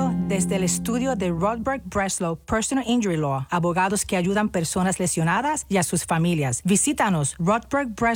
Transmitiendo desde el estudio de Rodberg Breslow Personal Injury Law, abogados que ayudan personas lesionadas y a sus familias. Visítanos, Rodberg Breslow